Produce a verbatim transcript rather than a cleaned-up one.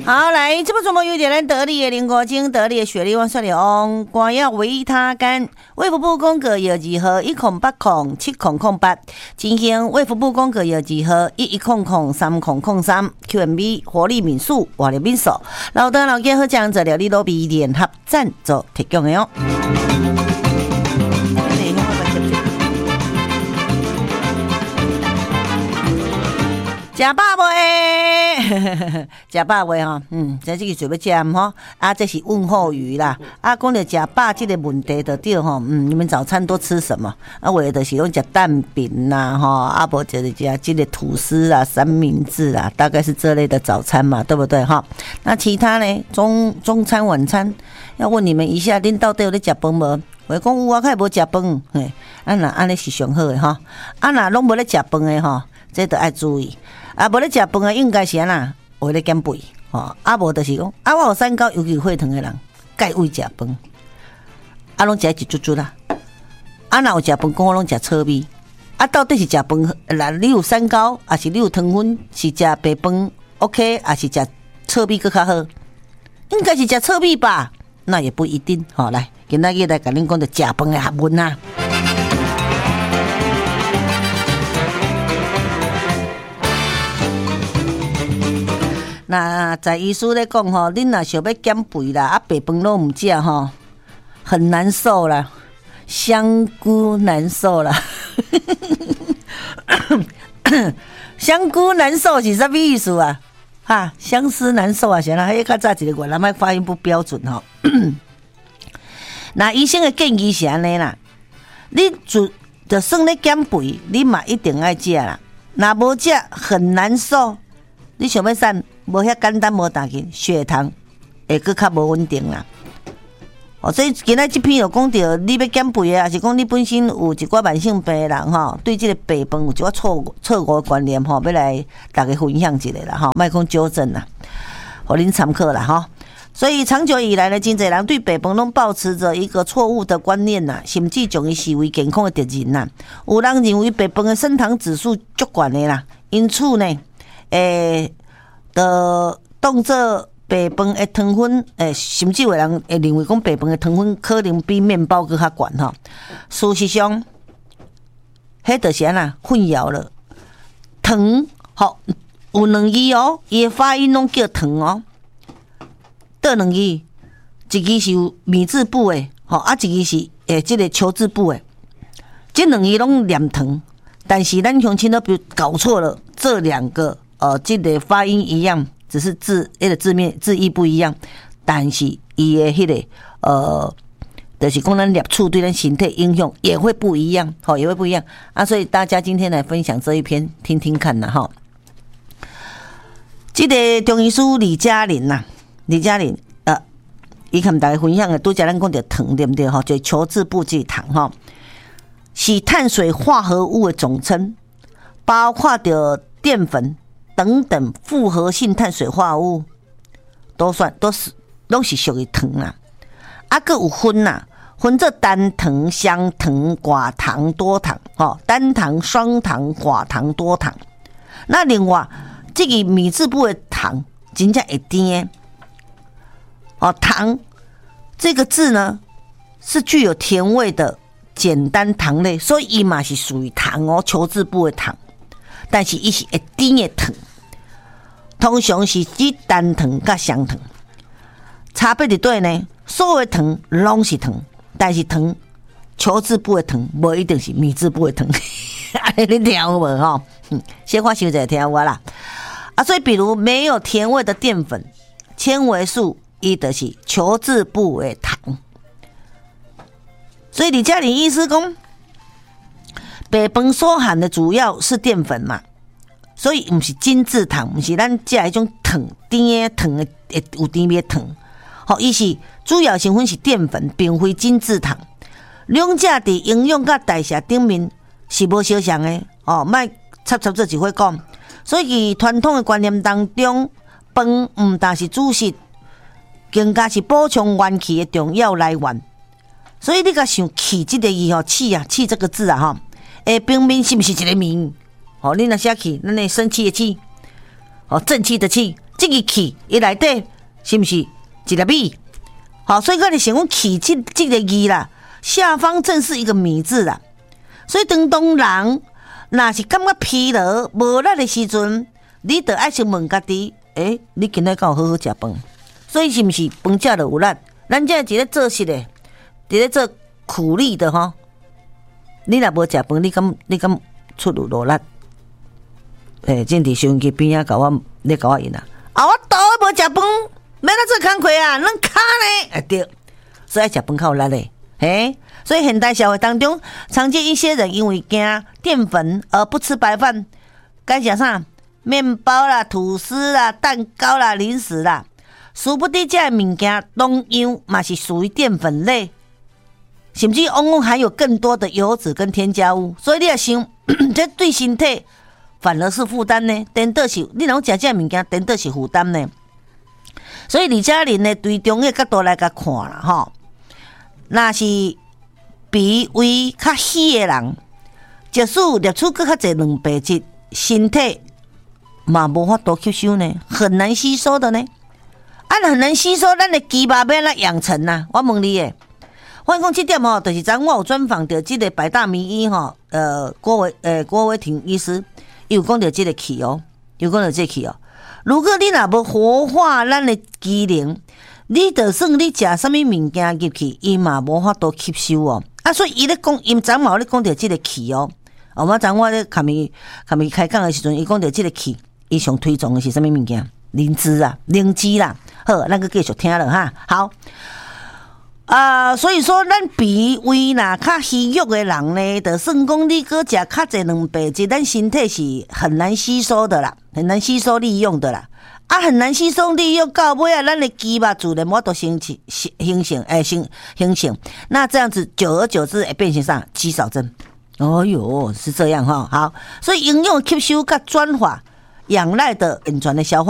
好，来，这么怎么有点咱得力的灵果精、得力的雪莉王、雪莉翁、光药维他干，卫福部公告药剂号一空八空七空空八，进行卫福部公告药剂号一一空空三空空三 Q M B 活力敏素、活力敏素，老邓老家好讲这料理罗比联合赞助提供的哦。食饱未？食饱未吼？嗯，这这个准备吃吼，啊，这是问候语啦。啊，讲到食饱这个问题就对吼，嗯，你们早餐都吃什么？啊，我的是用食蛋饼啦，吼，啊，无就是食这个吐司啊、三明治啊，大概是这类的早餐嘛，对不对哈？那其他呢？中中餐、晚餐，要问你们一下，恁到底有咧食饭无？我讲有啊，较无食饭，嘿，啊那安尼是上好的哈。啊那拢无咧食饭的吼，这都要注意。啊，无咧食饭的应该是安那，会咧减肥吼。啊，无就是讲，啊，我有三高，尤其血糖的人，该为食饭，啊，拢食一chút chút啦。啊，若有食饭，讲我拢食糙米。啊，到底是食饭？那你有三高，还是你有糖分？是食白饭 ？OK， 还是食糙米更较好？应该是食糙米吧？那也不一定。好，来，今仔日来甲恁讲着食饭的学问啊。那在医师咧讲吼，恁若想要减肥啦，啊白饭都唔食吼，很难受啦，香菇难受啦。香菇难受是啥意思啊？哈，相思难受啊，是啦，迄较早一个越南麦发音不标准吼。那医生的建议是安尼啦，你就就算咧减肥，你嘛一定爱食啦。若无食很难受，你想要瘦？无遐简单，无大紧，血糖会搁较无稳定啦。哦，所以今仔这篇有讲到，你要减肥啊，还是讲你本身有一寡慢性病的人吼，对这个白饭有一寡错误错误的观念吼，要来大家分享一下啦吼，莫讲纠正啦，互恁参考啦吼。所以长久以来呢，真侪人对白饭拢抱持着一个错误的观念呐，甚至将伊视为健康的敌人呐。有人认为白饭的升糖指数足悬的啦，因此呢，诶、欸。的当作白饭的糖分，诶，甚至有人会认为讲白饭的糖分可能比面包更较悬吼。事实上，迄就是安那混淆了。糖，吼有两字哦，伊的发音拢叫糖哦。倒两字，一字是有米字部的，吼啊，一字是诶即个球字部的。这两字拢念糖，但是咱乡亲都比搞错了这两个。呃，这个发音一样，只是字那个字面字义不一样，但是伊的迄个呃，就是讲咱摄取对咱身体影响也会不一样，好、哦，也会不一样啊。所以大家今天来分享这一篇，听听看呐，哈。这个中医师李嘉玲呐，李嘉玲呃，伊跟大家分享的都讲咱讲到糖对不对哈？就球字部这糖哈，是碳水化合物的总称，包括着淀粉。等等复合性碳水化合物都算都是都是属于糖啦，啊，个有分啦，分做单糖、双糖、寡糖、多糖，哦，单糖、双糖、寡糖、多糖。那另外这个米字部的糖，真正会甜哦，糖这个字呢是具有甜味的简单糖类，所以伊嘛是属于糖哦，球字部的糖。但是伊是会甜的糖，通常是指单糖甲双糖。差别伫对呢，所有的糖拢是糖，但是糖球字部的糖无一定是米字部的糖。你听有无吼？先看小姐听有啦。啊，所以比如没有甜味的淀粉、纤维素，伊就是球字部的糖。所以李嘉玲医师讲。白饭所含的主要是淀粉嘛，所以不是精制糖，不是咱食迄种糖甜的糖的有甜味的糖。好，伊是主要成分是淀粉，并非精制糖。两者伫营养甲代谢顶面是无相像的哦，莫插插做一伙讲。所以传统的观念当中，饭毋但是主食，更加是补充元气的重要来源。所以你甲想气这个字吼，气啊，气这个字啊吼。诶，冰面是不是一个面？哦，你若写起，咱那生气的气，哦，正气的气， 这个气伊内底是不是一粒米？好，所以我哋想讲气这这个字啦，下方正是一个米字啦。所以当当人若是感觉疲劳、无力的时阵，你得爱先问家己，诶、欸，你今日敢有好好食饭？所以是不是饭食就有力？咱这一个做事的，伫咧做苦力的吼，你若无食饭，你敢你敢出有落力？诶、欸，正伫收音机边仔甲我咧甲我应啊，啊，我倒无食饭，免咱做工课啊，咱卡呢？哎对，所以爱食饭较有力嘞，嘿。所以现代社会当中，常见一些人因为惊淀粉而不吃白饭，该食啥？面包啦、吐司啦、蛋糕啦、零食啦。殊不知这物件同样嘛是属于淀粉类，甚至往往含有更多的油脂跟添加物。所以你也想，这对身体反而是负担呢？颠倒是你若食这物件，颠倒是负担呢？所以李嘉玲呢，对中的角度来甲看啦，吼，那是脾胃较虚的人，即使摄取更较侪蛋白质，身体嘛无法度吸收呢，很难吸收的呢。啊，很难吸收，咱的肌肉要来养成呐。我问你诶，我讲这点吼，就是昨我有专访到这个百大名医吼，呃，郭伟呃郭伟霆医师，有讲到这个气哦，有讲到这个气哦。如果你若无活化咱的机能，你就算你食什么物件入去，伊嘛无法度吸收哦。啊，所以伊咧讲，伊昨嘛咧讲到这个气哦。哦，我昨我咧看咪看咪开讲的时阵，伊讲到这个气，伊上推崇的是什么物件？灵芝啊，灵芝啦。好，咱个继续听了哈。好，啊、呃，所以说咱脾胃呐较虚弱的人呢，就算讲你搁食较侪蛋白质，咱身体是很难吸收的啦，很难吸收利用的啦。啊，很难吸收利用到尾啊，咱的肌肉自然无都形成形成诶形形成，那这样子久而久之会变成啥？肌少症。哦哟，是这样哈。好，所以营养吸收甲转化仰赖的完全的消化。